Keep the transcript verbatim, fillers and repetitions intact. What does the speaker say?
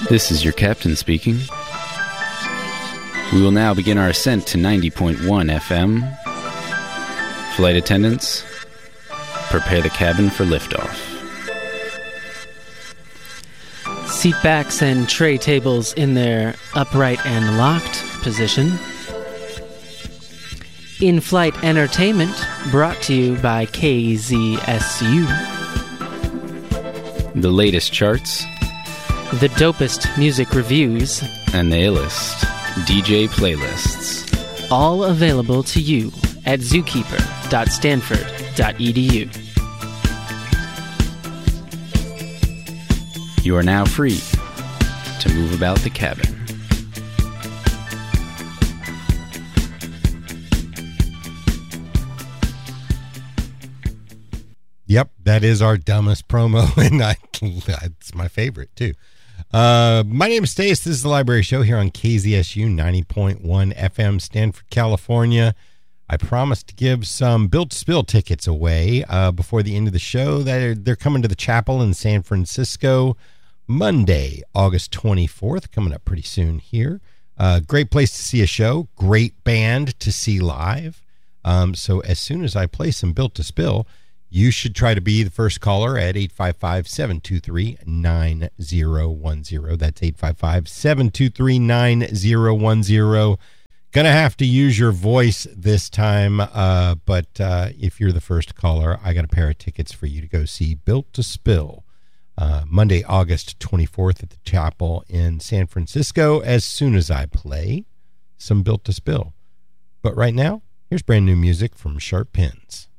This is your captain speaking. We will now begin our ascent to ninety point one F M. Flight attendants, prepare the cabin for liftoff. Seat backs and tray tables in their upright and locked position. In-flight entertainment brought to you by K Z S U. The latest charts, the dopest music reviews, and the illest D J playlists. All available to you at zookeeper dot stanford dot e d u. You are now free to move about the cabin. Yep, that is our dumbest promo, and I, it's my favorite, too. Uh, my name is Stace. This is the Library Show here on K Z S U ninety point one F M, Stanford, California. I promised to give some Built to Spill tickets away uh, before the end of the show. They're, they're coming to the Chapel in San Francisco Monday, August twenty-fourth, coming up pretty soon here. Uh, great place to see a show, great band to see live. Um, so as soon as I play some Built to Spill, you should try to be the first caller at eight five five, seven two three, nine zero one zero. That's eight five five, seven two three, nine zero one zero. Gonna have to use your voice this time, uh, but uh, if you're the first caller, I got a pair of tickets for you to go see Built to Spill uh, Monday, August twenty-fourth at the Chapel in San Francisco as soon as I play some Built to Spill. But right now, here's brand new music from Sharp Pens.